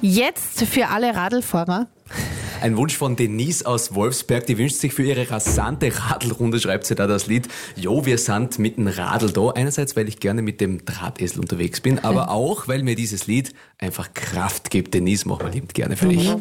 Jetzt für alle Radlfahrer. Ein Wunsch von Denise aus Wolfsberg, die wünscht sich für ihre rasante Radlrunde, schreibt sie da das Lied. Jo, wir sind mit dem Radl da. Einerseits, weil ich gerne mit dem Drahtesel unterwegs bin, aber auch, weil mir dieses Lied einfach Kraft gibt. Denise, machen wir liebend gerne für dich.